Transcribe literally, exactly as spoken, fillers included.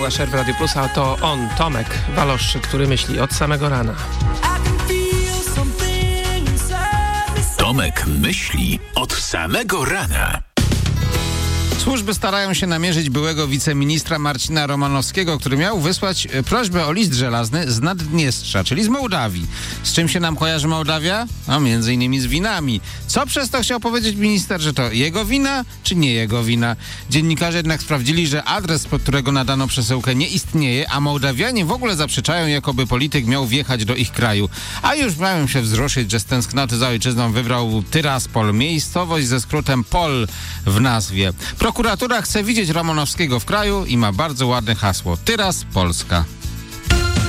była Sher w Radio Plus, a to on, Tomek Waloszczyk, który myśli od samego rana. Tomek myśli od samego rana. Służby starają się namierzyć byłego wiceministra Marcina Romanowskiego, który miał wysłać prośbę o list żelazny z Naddniestrza, czyli z Mołdawii. Z czym się nam kojarzy Mołdawia? No, między innymi z winami. Co przez to chciał powiedzieć minister, że to jego wina, czy nie jego wina? Dziennikarze jednak sprawdzili, że adres, pod którego nadano przesyłkę, nie istnieje, a Mołdawianie w ogóle zaprzeczają, jakoby polityk miał wjechać do ich kraju. A już mają się wzruszyć, że z tęsknoty za ojczyzną wybrał Tyraspol, miejscowość ze skrótem Pol w nazwie. Prokuratura chce widzieć Romanowskiego w kraju i ma bardzo ładne hasło: Tyras Polska.